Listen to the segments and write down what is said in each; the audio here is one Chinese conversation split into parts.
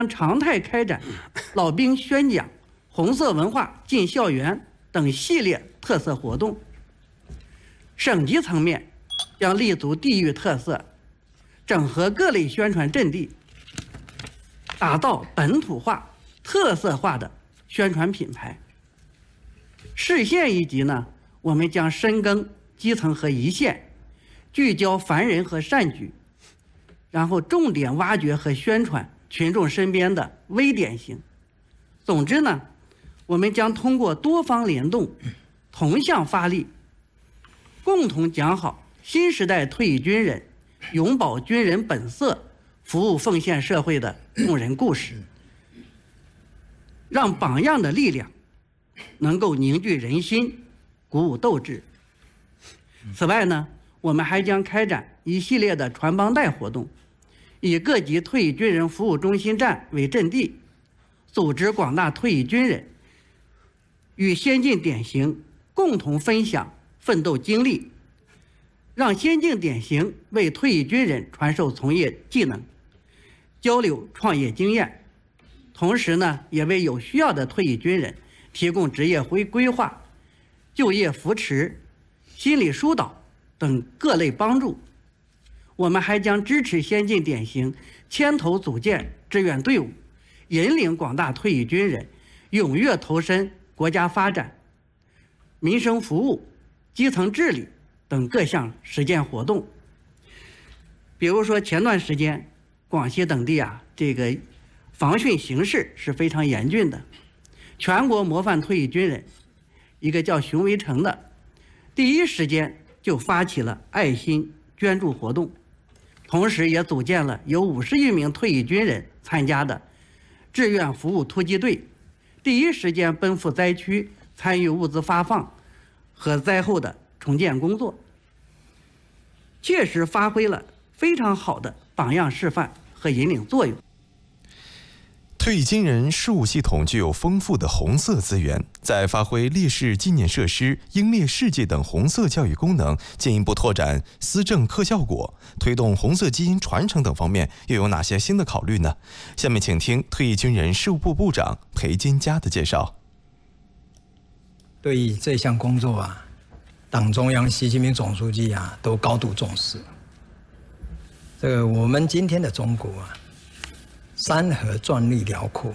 常态开展老兵宣讲、红色文化进校园等系列特色活动。省级层面将立足地域特色，整合各类宣传阵地，打造本土化、特色化的宣传品牌。市县一级呢，我们将深耕基层和一线，聚焦凡人和善举，然后重点挖掘和宣传群众身边的微典型。总之呢，我们将通过多方联动、同向发力，共同讲好新时代退役军人永葆军人本色、服务奉献社会的动人故事，让榜样的力量能够凝聚人心，鼓舞斗志。此外呢，我们还将开展一系列的传帮带活动，以各级退役军人服务中心站为阵地，组织广大退役军人与先进典型共同分享奋斗经历，让先进典型为退役军人传授从业技能，交流创业经验，同时呢，也为有需要的退役军人提供职业规划、就业扶持、心理疏导等各类帮助。我们还将支持先进典型牵头组建志愿队伍，引领广大退役军人踊跃投身国家发展、民生服务、基层治理等各项实践活动。比如说前段时间广西等地这个防汛形势是非常严峻的，全国模范退役军人一个叫熊维成的，第一时间就发起了爱心捐助活动，同时也组建了有50余名退役军人参加的志愿服务突击队，第一时间奔赴灾区参与物资发放和灾后的重建工作，确实发挥了非常好的榜样示范和引领作用。 退役军人事务系统具有丰富的红色资源，在发挥烈士纪念设施、英烈事迹等红色教育功能，进一步拓展思政课效果，推动红色基因传承等方面，又有哪些新的考虑呢？下面请听退役军人事务部部长裴金佳的介绍。 对于这项工作党中央习近平总书记都高度重视。这个我们今天的中国山河壮丽辽阔，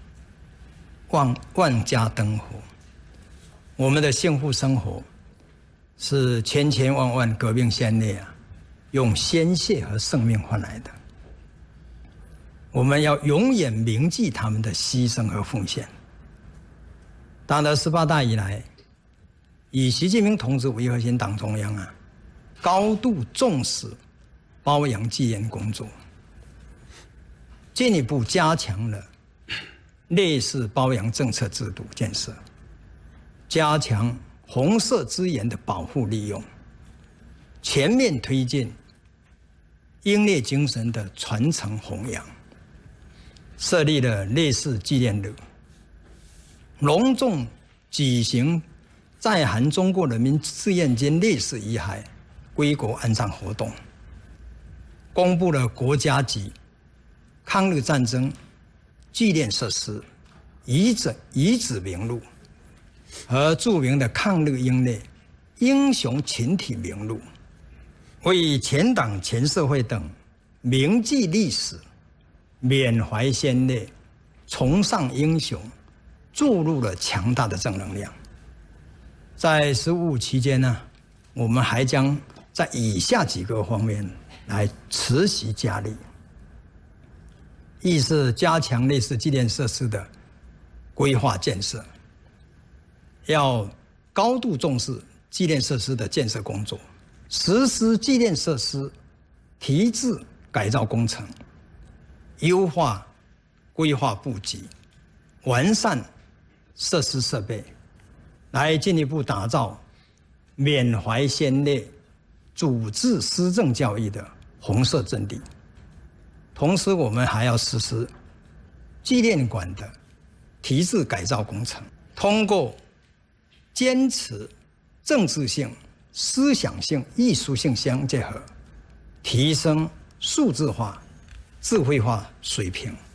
万家灯火，我们的幸福生活是千千万万革命先烈用鲜血和生命换来的。我们要永远铭记他们的牺牲和奉献。党的18大以来，以习近平同志为核心，党中央高度重视褒扬纪念工作，进一步加强了烈士褒扬政策制度建设，加强红色资源的保护利用，全面推进英烈精神的传承弘扬，设立了烈士纪念日，隆重举行在韩中国人民志愿军烈士遗骸归国安葬活动，公布了国家级抗日战争纪念设施遗址名录和著名的抗日英烈英雄群体名录，为全党全社会等铭记历史、缅怀先烈、崇尚英雄注入了强大的正能量。在15务期间我们还将在以下几个方面来持续加力。一是加强烈士纪念设施的规划建设，要高度重视纪念设施的建设工作，实施纪念设施提质改造工程，优化规划布局，完善设施设备，来进一步打造缅怀先烈、组织施政教育的红色阵地。同时，我们还要实施纪念馆的提质改造工程，通过坚持政治性、思想性、艺术性相结合，提升数字化、智慧化水平。